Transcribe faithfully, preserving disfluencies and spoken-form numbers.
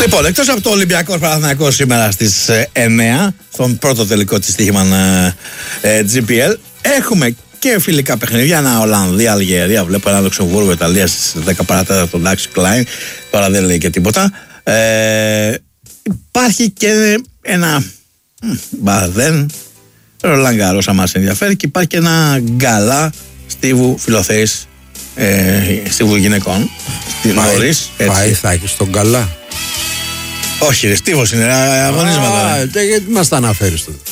Λοιπόν, εκτός από το Ολυμπιακός Παναθηναϊκός σήμερα στις εννιά, στον πρώτο τελικό της Στοίχημαν ε, τζι πι ελ, έχουμε και φιλικά παιχνίδια. Ένα Ολλανδία, Αλγερία, βλέπω ένα Λουξεμβούργο, Ιταλία στις δέκα παρά τον Ντάξ Κλάιν. Τώρα δεν λέει και τίποτα. Ε, υπάρχει και ένα Μπαδέν, Ρολάν Γκαρός, αν μας ενδιαφέρει, και υπάρχει και ένα γκαλά Στίβου Φιλοθέης, ε, Στίβου γυναικών. Νωρίς. Πάει, θα έχεις τον γκαλά. Όχι, ρε, Στίβος είναι αγωνίσματα. Α, γιατί μας τα αναφέρεις τότε.